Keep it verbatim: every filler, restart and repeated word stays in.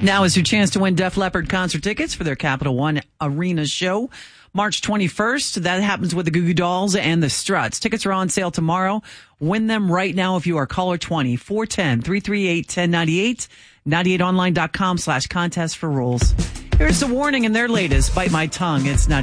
Now is your chance to win Def Leppard concert tickets for their Capital One Arena show. March twenty-first. That happens with the Goo Goo Dolls and the Struts. Tickets are on sale tomorrow. Win them right now if you are caller twenty, four one zero, three three eight, one zero nine eight, ninety-eight online dot com slash contest for rules. Here's the Warning in their latest Bite My Tongue. It's not